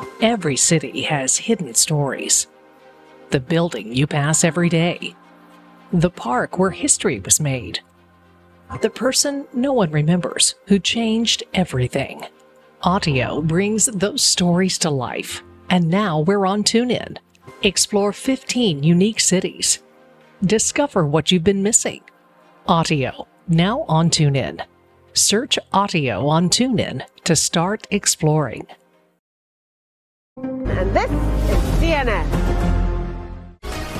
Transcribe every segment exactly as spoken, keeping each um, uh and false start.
Every city has hidden stories. The building you pass every day. The park where history was made. The person no one remembers who changed everything. Audio brings those stories to life. And now we're on TuneIn. Explore fifteen unique cities. Discover what you've been missing. Audio, now on TuneIn. Search Audio on TuneIn to start exploring. And this is C N N.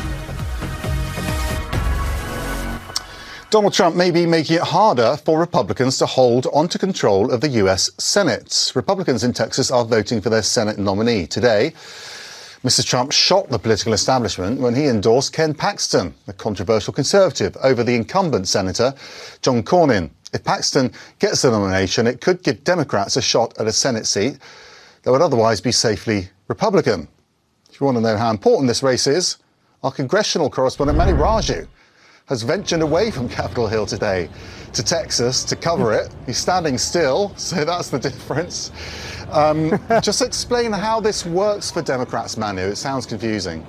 Donald Trump may be making it harder for Republicans to hold onto control of the U S Senate. Republicans in Texas are voting for their Senate nominee today. Mister Trump shocked the political establishment when he endorsed Ken Paxton, a controversial conservative, over the incumbent Senator John Cornyn. If Paxton gets the nomination, it could give Democrats a shot at a Senate seat that would otherwise be safely Republican. If you want to know how important this race is, our congressional correspondent Mani Raju has ventured away from Capitol Hill today to Texas to cover it. He's standing still, so that's the difference. Um, just explain how this works for Democrats, Manu. It sounds confusing.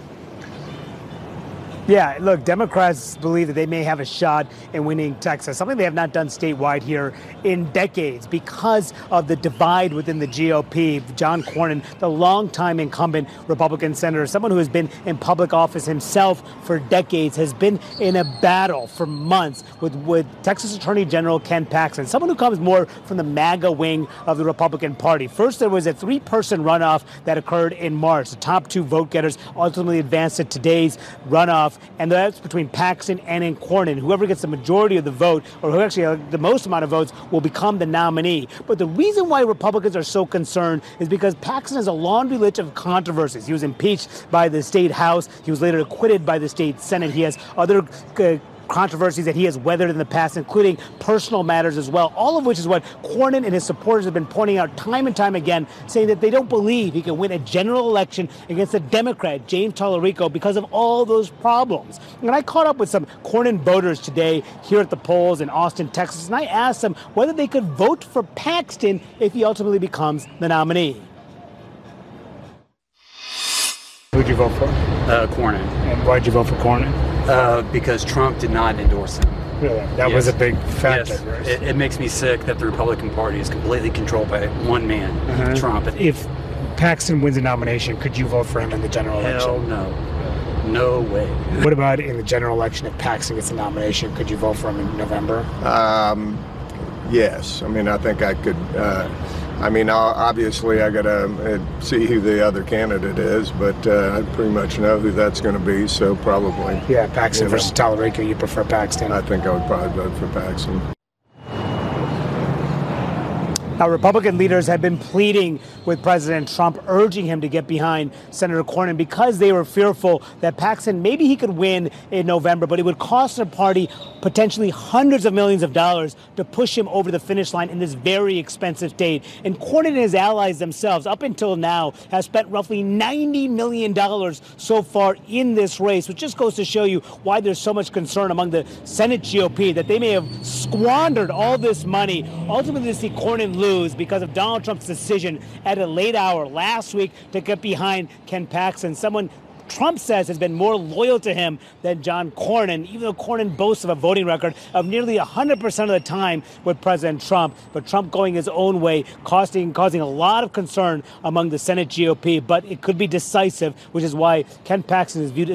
Yeah, look, Democrats believe that they may have a shot in winning Texas, something they have not done statewide here in decades because of the divide within the G O P. John Cornyn, the longtime incumbent Republican senator, someone who has been in public office himself for decades, has been in a battle for months with, with Texas Attorney General Ken Paxton, someone who comes more from the MAGA wing of the Republican Party. First, there was a three-person runoff that occurred in March. The top two vote getters ultimately advanced to today's runoff. And that's between Paxton and in Cornyn. Whoever gets the majority of the vote, or who actually has the most amount of votes, will become the nominee. But the reason why Republicans are so concerned is because Paxton has a laundry list of controversies. He was impeached by the state House. He was later acquitted by the state Senate. He has other uh, controversies that he has weathered in the past, including personal matters as well, all of which is what Cornyn and his supporters have been pointing out time and time again, saying that they don't believe he can win a general election against a Democrat, James Tallarico, because of all those problems. And I caught up with some Cornyn voters today here at the polls in Austin, Texas, and I asked them whether they could vote for Paxton if he ultimately becomes the nominee. Who'd you vote for? Uh, Cornyn. And why'd you vote for Cornyn? Uh, because Trump did not endorse him. Really? That yes. was a big factor. Yes. It, it makes me sick that the Republican Party is completely controlled by one man, uh-huh. Trump. If Paxton wins the nomination, could you vote for him in the general Hell election? no. No way. What about in the general election, if Paxton gets the nomination, could you vote for him in November? Um, yes. I mean, I think I could. Uh, I mean, obviously, I got to see who the other candidate is, but uh, I pretty much know who that's going to be, so probably. Yeah, Paxton you know, versus Tallarico, you prefer Paxton? I think I would probably vote for Paxton. Now, Republican leaders have been pleading with President Trump, urging him to get behind Senator Cornyn because they were fearful that Paxton, maybe he could win in November, but it would cost their party potentially hundreds of millions of dollars to push him over the finish line in this very expensive state. And Cornyn and his allies themselves, up until now, have spent roughly ninety million dollars so far in this race, which just goes to show you why there's so much concern among the Senate G O P that they may have squandered all this money, ultimately to see Cornyn lose because of Donald Trump's decision at a late hour last week to get behind Ken Paxton, someone Trump says has been more loyal to him than John Cornyn, even though Cornyn boasts of a voting record of nearly one hundred percent of the time with President Trump. But Trump going his own way, costing, causing a lot of concern among the Senate G O P. But it could be decisive, which is why Ken Paxton is viewed as